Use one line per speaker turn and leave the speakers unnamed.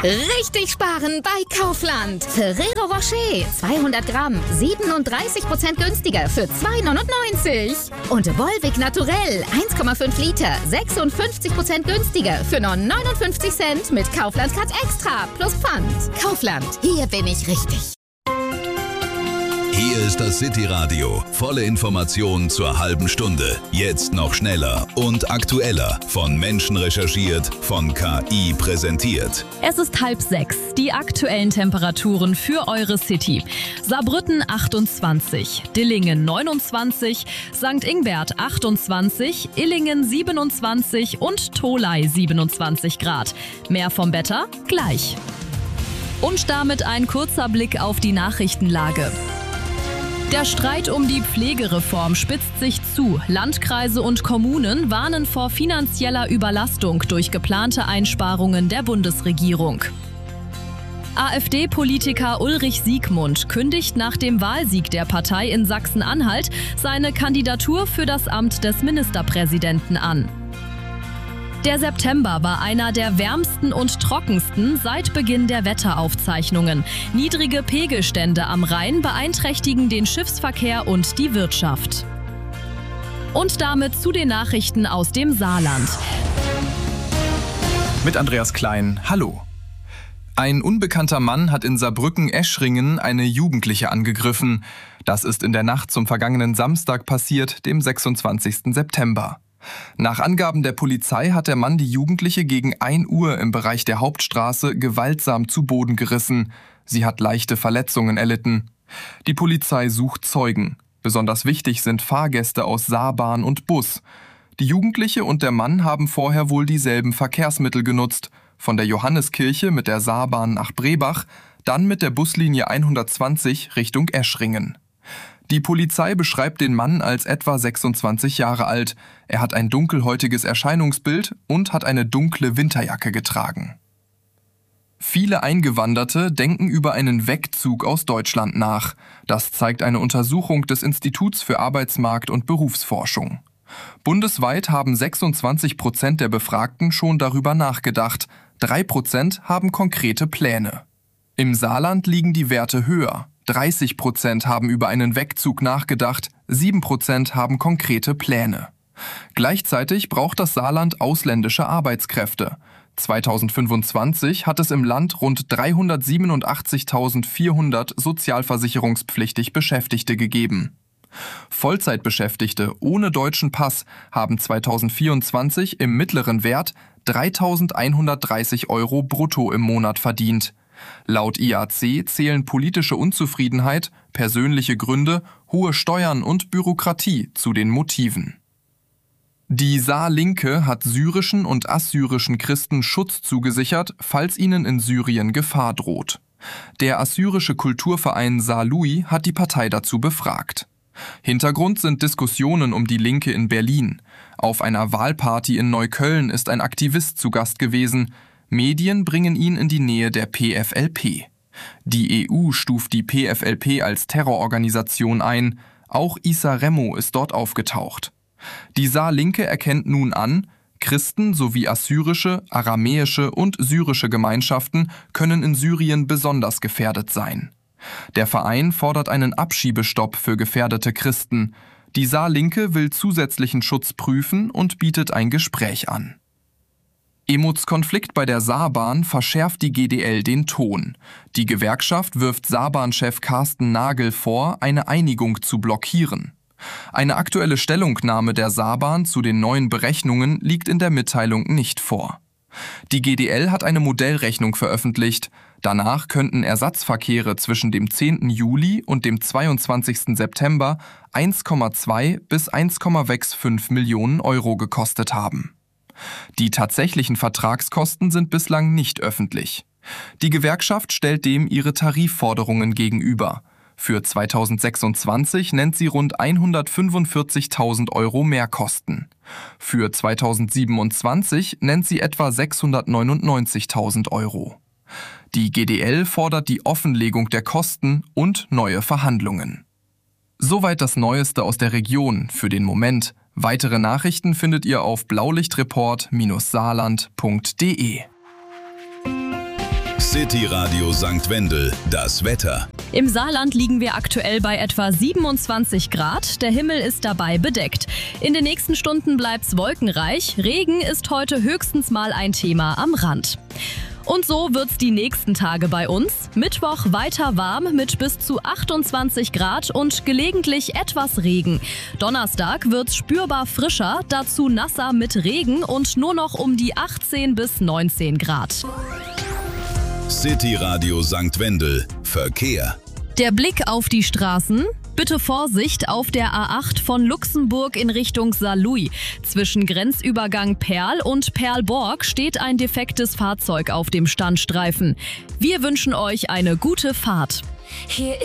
Richtig sparen bei Kaufland. Ferrero Rocher 200 Gramm 37% günstiger für 2,99. Und Volvic Naturell 1,5 Liter 56% günstiger für nur 59 Cent mit Kaufland Cut Extra plus Pfand. Kaufland, hier bin ich richtig.
Hier ist das City-Radio. Volle Informationen zur halben Stunde. Jetzt noch schneller und aktueller. Von Menschen recherchiert, von KI präsentiert.
Es ist 5:30. Die aktuellen Temperaturen für eure City. Saarbrücken 28, Dillingen 29, St. Ingbert 28, Illingen 27 und Tholey 27 Grad. Mehr vom Wetter gleich. Und damit ein kurzer Blick auf die Nachrichtenlage. Der Streit um die Pflegereform spitzt sich zu. Landkreise und Kommunen warnen vor finanzieller Überlastung durch geplante Einsparungen der Bundesregierung. AfD-Politiker Ulrich Siegmund kündigt nach dem Wahlsieg der Partei in Sachsen-Anhalt seine Kandidatur für das Amt des Ministerpräsidenten an. Der September war einer der wärmsten und trockensten seit Beginn der Wetteraufzeichnungen. Niedrige Pegelstände am Rhein beeinträchtigen den Schiffsverkehr und die Wirtschaft. Und damit zu den Nachrichten aus dem Saarland.
Mit Andreas Klein, hallo. Ein unbekannter Mann hat in Saarbrücken-Eschringen eine Jugendliche angegriffen. Das ist in der Nacht zum vergangenen Samstag passiert, dem 26. September. Nach Angaben der Polizei hat der Mann die Jugendliche gegen 1 Uhr im Bereich der Hauptstraße gewaltsam zu Boden gerissen. Sie hat leichte Verletzungen erlitten. Die Polizei sucht Zeugen. Besonders wichtig sind Fahrgäste aus Saarbahn und Bus. Die Jugendliche und der Mann haben vorher wohl dieselben Verkehrsmittel genutzt. Von der Johanneskirche mit der Saarbahn nach Brebach, dann mit der Buslinie 120 Richtung Eschringen. Die Polizei beschreibt den Mann als etwa 26 Jahre alt. Er hat ein dunkelhäutiges Erscheinungsbild und hat eine dunkle Winterjacke getragen. Viele Eingewanderte denken über einen Wegzug aus Deutschland nach. Das zeigt eine Untersuchung des Instituts für Arbeitsmarkt- und Berufsforschung. Bundesweit haben 26% der Befragten schon darüber nachgedacht. 3% haben konkrete Pläne. Im Saarland liegen die Werte höher. 30% haben über einen Wegzug nachgedacht, 7% haben konkrete Pläne. Gleichzeitig braucht das Saarland ausländische Arbeitskräfte. 2025 hat es im Land rund 387.400 sozialversicherungspflichtig Beschäftigte gegeben. Vollzeitbeschäftigte ohne deutschen Pass haben 2024 im mittleren Wert 3.130 € brutto im Monat verdient. Laut IAC zählen politische Unzufriedenheit, persönliche Gründe, hohe Steuern und Bürokratie zu den Motiven. Die Saarlinke hat syrischen und assyrischen Christen Schutz zugesichert, falls ihnen in Syrien Gefahr droht. Der assyrische Kulturverein Saarlouis hat die Partei dazu befragt. Hintergrund sind Diskussionen um die Linke in Berlin. Auf einer Wahlparty in Neukölln ist ein Aktivist zu Gast gewesen. Medien bringen ihn in die Nähe der PFLP. Die EU stuft die PFLP als Terrororganisation ein. Auch Issa Remo ist dort aufgetaucht. Die Saarlinke erkennt nun an, Christen sowie assyrische, aramäische und syrische Gemeinschaften können in Syrien besonders gefährdet sein. Der Verein fordert einen Abschiebestopp für gefährdete Christen. Die Saarlinke will zusätzlichen Schutz prüfen und bietet ein Gespräch an. Emuts Konflikt bei der Saarbahn verschärft die GDL den Ton. Die Gewerkschaft wirft Saarbahn-Chef Carsten Nagel vor, eine Einigung zu blockieren. Eine aktuelle Stellungnahme der Saarbahn zu den neuen Berechnungen liegt in der Mitteilung nicht vor. Die GDL hat eine Modellrechnung veröffentlicht. Danach könnten Ersatzverkehre zwischen dem 10. Juli und dem 22. September 1,2 bis 1,65 Millionen € gekostet haben. Die tatsächlichen Vertragskosten sind bislang nicht öffentlich. Die Gewerkschaft stellt dem ihre Tarifforderungen gegenüber. Für 2026 nennt sie rund 145.000 € Mehrkosten. Für 2027 nennt sie etwa 699.000 €. Die GDL fordert die Offenlegung der Kosten und neue Verhandlungen. Soweit das Neueste aus der Region für den Moment. Weitere Nachrichten findet ihr auf blaulichtreport-saarland.de.
City Radio St. Wendel, das Wetter.
Im Saarland liegen wir aktuell bei etwa 27 Grad. Der Himmel ist dabei bedeckt. In den nächsten Stunden bleibt's wolkenreich. Regen ist heute höchstens mal ein Thema am Rand. Und so wird's die nächsten Tage bei uns. Mittwoch weiter warm mit bis zu 28 Grad und gelegentlich etwas Regen. Donnerstag wird's spürbar frischer, dazu nasser mit Regen und nur noch um die 18 bis 19 Grad.
City Radio St. Wendel, Verkehr.
Der Blick auf die Straßen. Bitte Vorsicht auf der A8 von Luxemburg in Richtung Saarlouis. Zwischen Grenzübergang Perl und Perlborg steht ein defektes Fahrzeug auf dem Standstreifen. Wir wünschen euch eine gute Fahrt.
Hier